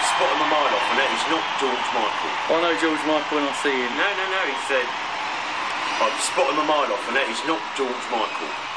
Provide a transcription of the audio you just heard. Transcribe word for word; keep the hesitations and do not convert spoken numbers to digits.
spotted my mile off, and that is not George Michael. I know George Michael when I see him. No, no, no, he said, I've spotted my mile off, and that is not George Michael.